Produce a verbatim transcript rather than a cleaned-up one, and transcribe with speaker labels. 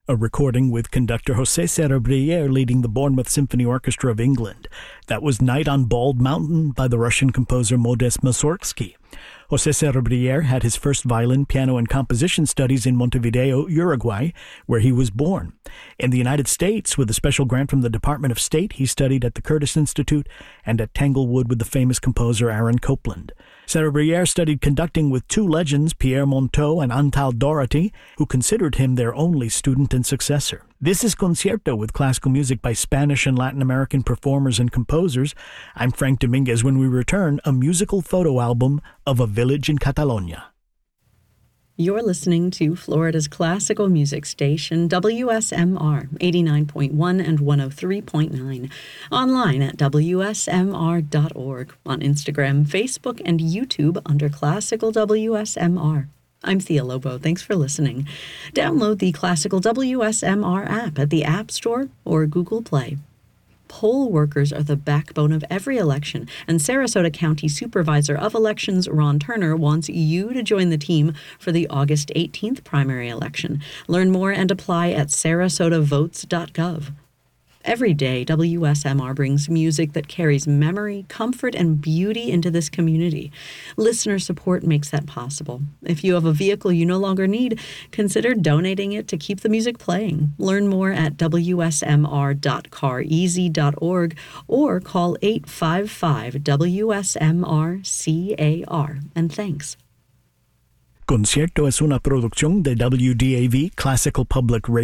Speaker 1: a recording with conductor José Serra-Brillier leading the Bournemouth Symphony Orchestra of England. That was Night on Bald Mountain by the Russian composer Modest Mussorgsky. José Serra-Brillier had his first violin, piano, and composition studies in Montevideo, Uruguay, where he was born. In the United States, with a special grant from the Department of State, he studied at the Curtis Institute and at Tanglewood with the famous composer Aaron Copland. Serra-Brillier studied conducting with two legends, Pierre Monteux and Antal Doherty, who considered him their only student and successor. This is Concierto with classical music by Spanish and Latin American performers and composers. I'm Frank Dominguez. When we return, a musical photo album of a village in Catalonia.
Speaker 2: You're listening to Florida's classical music station, W S M R, eighty-nine point one and one oh three point nine. Online at W S M R dot org. On Instagram, Facebook, and YouTube under Classical W S M R. I'm Thea Lobo. Thanks for listening. Download the Classical W S M R app at the App Store or Google Play. Poll workers are the backbone of every election, and Sarasota County Supervisor of Elections Ron Turner wants you to join the team for the August eighteenth primary election. Learn more and apply at sarasota votes dot gov. Every day, W S M R brings music that carries memory, comfort, and beauty into this community. Listener support makes that possible. If you have a vehicle you no longer need, consider donating it to keep the music playing. Learn more at W S M R dot car easy dot org or call eight five five W S M R C A R. And thanks.
Speaker 1: Concierto es una producción de W D A V Classical Public Radio.